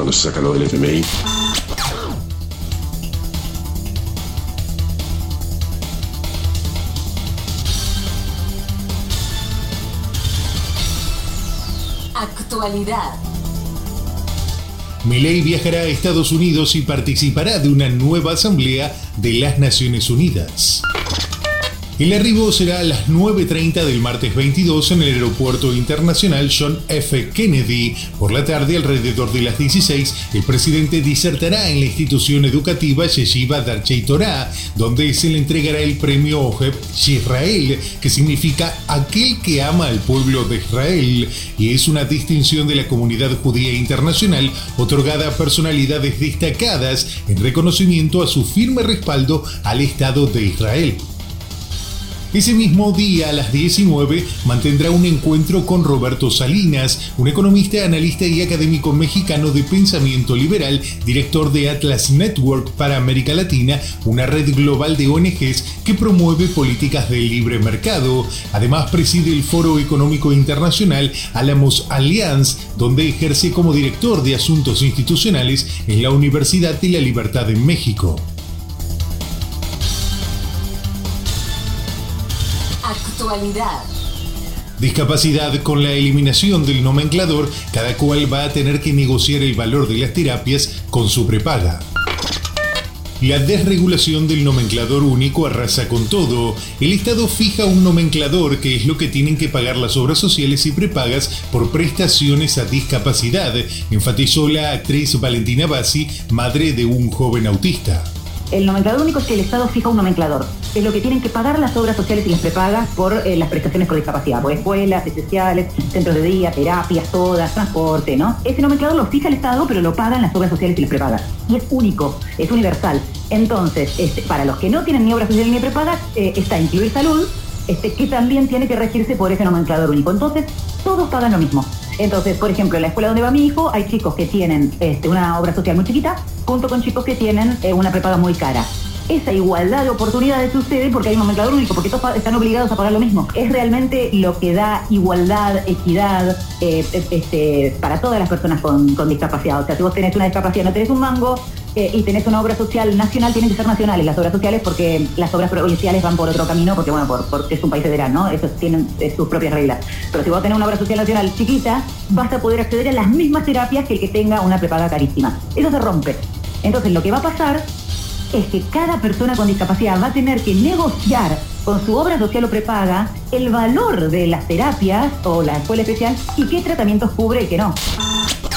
cuando se saca lo del FMI. Actualidad. Milei viajará a Estados Unidos y participará de una nueva asamblea de las Naciones Unidas. El arribo será a las 9:30 del martes 22 en el Aeropuerto Internacional John F. Kennedy. Por la tarde, alrededor de las 16, el presidente disertará en la institución educativa Yeshiva Darchei Torah, donde se le entregará el premio Oheb Yisrael, que significa aquel que ama al pueblo de Israel, y es una distinción de la comunidad judía internacional otorgada a personalidades destacadas en reconocimiento a su firme respaldo al Estado de Israel. Ese mismo día, a las 19, mantendrá un encuentro con Roberto Salinas, un economista, analista y académico mexicano de pensamiento liberal, director de Atlas Network para América Latina, una red global de ONGs que promueve políticas de libre mercado. Además, preside el Foro Económico Internacional Alamos Alliance, donde ejerce como director de Asuntos Institucionales en la Universidad de la Libertad en México. Actualidad. Discapacidad. Con la eliminación del nomenclador, cada cual va a tener que negociar el valor de las terapias con su prepaga. La desregulación del nomenclador único arrasa con todo. El Estado fija un nomenclador, que es lo que tienen que pagar las obras sociales y prepagas por prestaciones a discapacidad, enfatizó la actriz Valentina Bassi, madre de un joven autista. El nomenclador único es que el Estado fija un nomenclador. Es lo que tienen que pagar las obras sociales y las prepagas por las prestaciones por discapacidad, por escuelas, especiales, centros de día, terapias, todas, transporte, ¿no? Ese nomenclador lo fija el Estado, pero lo pagan las obras sociales y las prepagas. Y es único, es universal. Entonces, para los que no tienen ni obras sociales ni prepagas, está incluir salud, que también tiene que regirse por ese nomenclador único. Entonces, todos pagan lo mismo. Entonces, por ejemplo, en la escuela donde va mi hijo, hay chicos que tienen una obra social muy chiquita, junto con chicos que tienen una prepaga muy cara. Esa igualdad de oportunidades sucede porque hay un nomenclador único, porque todos están obligados a pagar lo mismo. Es realmente lo que da igualdad, equidad para todas las personas con discapacidad. O sea, si vos tenés una discapacidad, no tenés un mango, y tenés una obra social nacional, tienen que ser nacionales las obras sociales, porque las obras provinciales van por otro camino, porque porque es un país federal, ¿no? Esos tienen sus propias reglas. Pero si vos tenés una obra social nacional chiquita, vas a poder acceder a las mismas terapias que el que tenga una prepaga carísima. Eso se rompe. Entonces, lo que va a pasar es que cada persona con discapacidad va a tener que negociar con su obra social o prepaga el valor de las terapias o la escuela especial y qué tratamientos cubre y qué no.